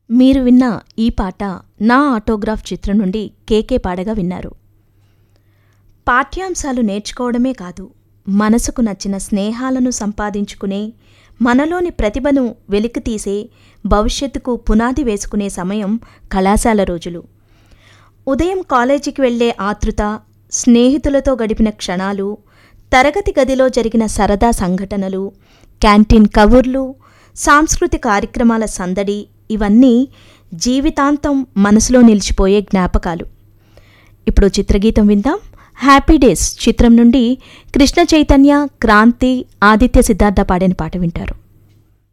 మీరు విన్న ఈ పాట నా ఆటోగ్రాఫ్ చిత్రం నుండి కేకే పాడగా విన్నారు. పాఠ్యాంశాలు నేర్చుకోవడమే కాదు, మనసుకు నచ్చిన స్నేహాలను సంపాదించుకునే, మనలోని ప్రతిభను వెలికితీసే, భవిష్యత్తుకు పునాది వేసుకునే సమయం కళాశాల రోజులు. ఉదయం కాలేజీకి వెళ్లే ఆతృత, స్నేహితులతో గడిపిన క్షణాలు, తరగతి గదిలో జరిగిన సరదా సంఘటనలు, క్యాంటీన్ కబుర్లు, సాంస్కృతిక కార్యక్రమాల సందడి, ఇవన్నీ జీవితాంతం మనసులో నిలిచిపోయే జ్ఞాపకాలు. ఇప్పుడు చిత్రగీతం విందాం. హ్యాపీ డేస్ చిత్రం నుండి కృష్ణ చైతన్య, క్రాంతి, ఆదిత్య సిద్ధార్థ పాడిన పాట వింటారు.